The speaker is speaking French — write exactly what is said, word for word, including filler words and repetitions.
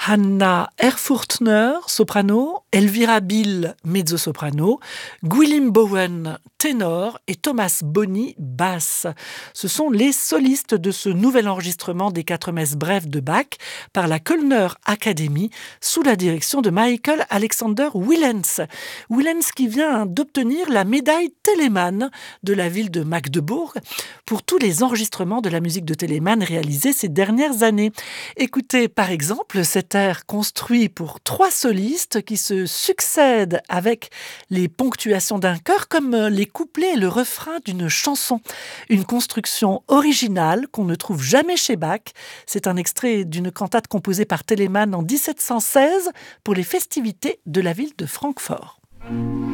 Hannah Erfurtner, soprano, Elvira Bill, mezzo-soprano, Gwilym Bowen, ténor et Thomas Bonny, basse. Ce sont les solistes de ce nouvel enregistrement des quatre messes brèves de Bach par la Kölner Academy sous la direction de Michael Alexander Willens. Willens qui vient d'obtenir la médaille Telemann de la ville de Magdebourg pour tous les enregistrements de la musique de Telemann réalisés ces dernières années. Écoutez par exemple cet air construit pour trois solistes qui se succèdent avec les ponctuations d'un chœur comme les couplets et le refrain d'une chanson. Une construction originale qu'on ne trouve jamais chez Bach. C'est un extrait d'une cantate composée par Telemann en dix-sept cent seize pour les festivités de la ville de Francfort.